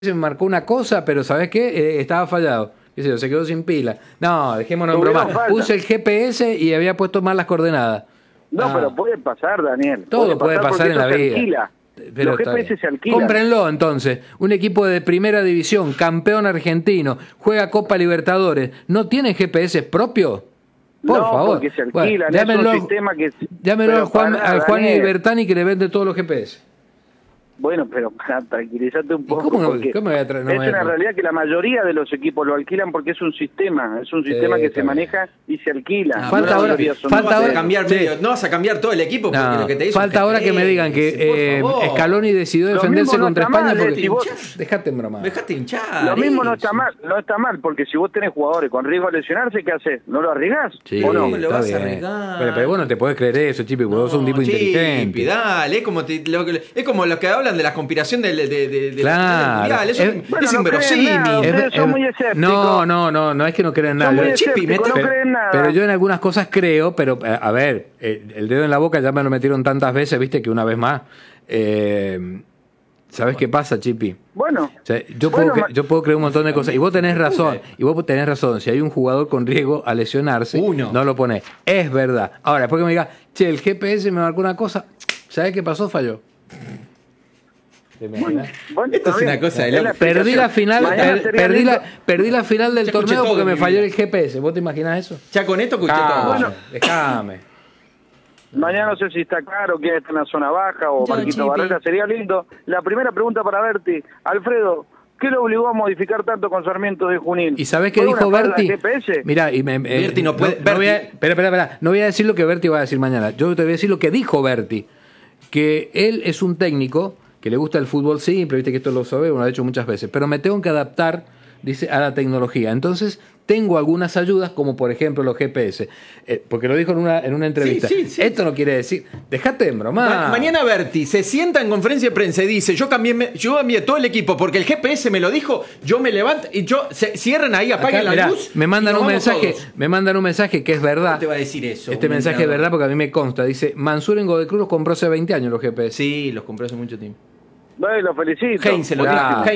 me marcó una cosa, pero ¿sabés qué? Estaba fallado. ¿Qué sé yo? Se quedó sin pila. No, dejémonos en broma. Puse el GPS y había puesto mal las coordenadas. No, pero puede pasar, Daniel. Todo puede pasar en la vida. Pero los GPS se alquilan. Cómprenlo entonces. Un equipo de primera división, campeón argentino, juega Copa Libertadores. ¿No tiene GPS propio? Por favor. Porque se alquilan. Bueno, es un sistema que... Llámenlo al Juan Bertani que le vende todos los GPS. Bueno, pero tranquilízate un poco. ¿Cómo es una realidad que la mayoría de los equipos lo alquilan porque es un sistema que se maneja y se alquila. Falta ahora no vas a cambiar todo el equipo porque lo que te dice falta ahora que me digan que Scaloni decidió defenderse contra España porque dejate en broma. Dejate hinchar. Lo mismo no está mal, porque si vos tenés jugadores con riesgo a lesionarse, ¿qué haces? ¿No lo arriesgás? Sí, ¿o no? ¿Cómo lo vas a arriesgar? Pero vos no te podés creer eso, Chipi, porque vos sos un tipo inteligente. Dale, es como lo que hablan de la conspiración del mundial. Eso es inverosímil. Ustedes son muy escépticos. No es que no creen nada. Pero yo en algunas cosas creo, pero a ver, el dedo en la boca ya me lo metieron tantas veces, viste, que una vez más. ¿Sabés qué pasa, Chipi? Bueno. O sea, yo puedo creer un montón de cosas. Y vos tenés razón. Si hay un jugador con riesgo a lesionarse, no lo ponés. Es verdad. Ahora, después que me diga, che, el GPS me marcó una cosa, ¿sabés qué pasó? Falló. Bueno, esto es una cosa de loco. Perdí la final del torneo porque me falló el GPS. ¿Vos te imaginás eso? Ya con esto escuché todo. Bueno, déjame. Mañana no sé si está claro quién está en la zona baja o Marquito Barrera. Sería lindo. La primera pregunta para Berti. Alfredo, ¿qué lo obligó a modificar tanto con Sarmiento de Junín? ¿Y sabés qué dijo Berti? Mirá, Berti no puede... Espera. No voy a decir lo que Berti va a decir mañana. Yo te voy a decir lo que dijo Berti. Que él es un técnico que le gusta el fútbol simple, viste que esto lo sabe, lo ha hecho muchas veces, pero me tengo que adaptar, dice, a la tecnología. Entonces, tengo algunas ayudas, como por ejemplo los GPS, porque lo dijo en una entrevista. Sí. Esto no quiere decir, dejate de bromar. Mañana Berti se sienta en conferencia de prensa y dice, yo cambié todo el equipo porque el GPS me lo dijo, yo me levanto y cierran ahí, apaguen la luz. Me mandan un mensaje que es verdad. ¿Cómo te va a decir eso? Este mensaje es verdad porque a mí me consta. Dice, Mansur en Godoy Cruz los compró hace 20 años los GPS. Sí, los compró hace mucho tiempo. Bueno, lo felicito. Heinz lo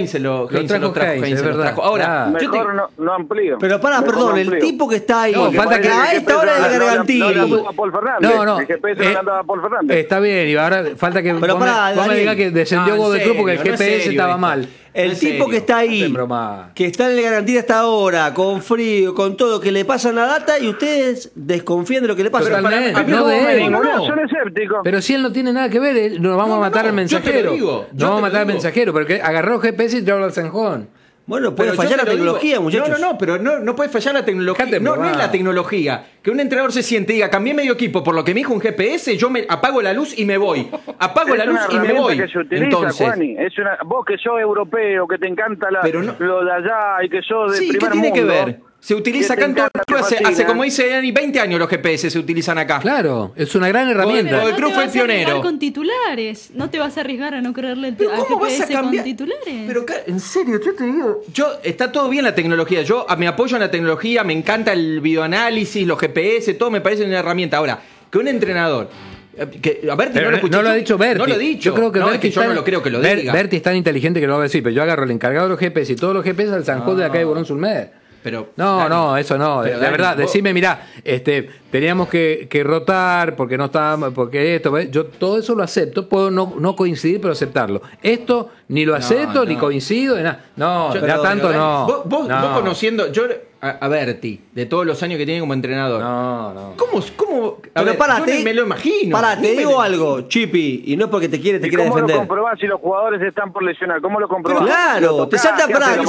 trajo. Ahora, mejor no amplío. Pero perdón, el tipo que está ahí. No, falta que a esta hora de Gargantini. No, el GPS no andaba Paul Fernández. Está bien, y ahora falta que vos me digas que descendió Godoy Cruz porque el GPS estaba mal. El tipo que está ahí, que está en el Garantía hasta ahora, con frío, con todo, que le pasan la data y ustedes desconfían de lo que le pasa. No de él. Son escépticos. Pero si él no tiene nada que ver, nos vamos a matar al mensajero. Nos vamos a matar al mensajero, pero que agarró GPS y trajo al Zanjón. Bueno, puede fallar la tecnología, muchachos. Pero no puede fallar la tecnología. No es la tecnología. Que un entrenador se siente y diga, cambié medio equipo por lo que me dijo un GPS, yo me apago la luz y me voy. Apago la luz y me voy. Que se utiliza, entonces, Juani. Vos que sos europeo, que te encanta lo de allá y que sos de primer mundo. ¿Qué tiene que ver? Se utiliza acá en todo hace como dice Dani, 20 años los GPS se utilizan acá. Claro, es una gran herramienta. Pero el Cruz fue el pionero. Con titulares. No te vas a arriesgar a no creerle al GPS con titulares. Pero en serio, yo te digo, está todo bien la tecnología. Yo me apoyo en la tecnología, me encanta el videoanálisis, los GPS, todo me parece una herramienta. Ahora, que un entrenador a Berti no lo ha dicho Berti. No lo he dicho. Yo creo que Berti yo no lo creo que lo diga. Berti es tan inteligente que lo va a decir, pero yo agarro el encargado de los GPS y todos los GPS al Zanjón de acá de Borón Sulmer. Pero, no, eso no. La verdad, decime, mirá, teníamos que rotar porque no estábamos, porque esto, yo todo eso lo acepto, puedo no coincidir, pero aceptarlo. Esto ni lo acepto, ni coincido, no, Vos conociendo, a Berti, de todos los años que tiene como entrenador. No. ¿Cómo? Me lo imagino. Te digo algo, Chipi, y no es porque te quiere defender. ¿Cómo lo comprobás si los jugadores están por lesionar? ¿Cómo lo comprobás? Claro, te salta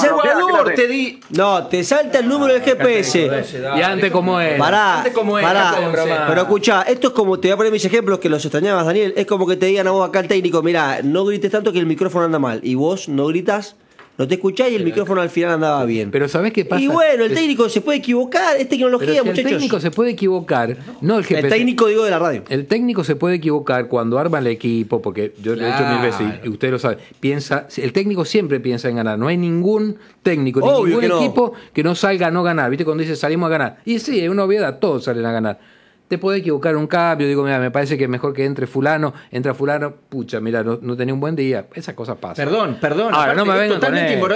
te salta el número del GPS. Y antes cómo es. Pará. Pero escuchá, esto es como, te voy a poner mis ejemplos que los extrañabas, Daniel. Es como que te digan a vos acá el técnico, mirá, no grites tanto que el micrófono anda mal. Y vos no gritas, no te escuchás y el micrófono al final andaba bien. Pero ¿sabés qué pasa? Y bueno, el técnico se puede equivocar, es tecnología, muchachos. El técnico se puede equivocar, no el GPS. El técnico, digo, de la radio. El técnico se puede equivocar cuando arma el equipo, porque yo lo he hecho mil veces y usted lo sabe. El técnico siempre piensa en ganar. No hay ningún técnico, ningún equipo que no salga a no ganar. ¿Viste? Cuando dice salimos a ganar. Y sí, es una obviedad, todos salen a ganar. te puede equivocar un cambio, digo, mira, me parece que es mejor que entre fulano, entra fulano, pucha, mira, no tenía un buen día, esas cosas pasan. Perdón. Ahora, no me vengan con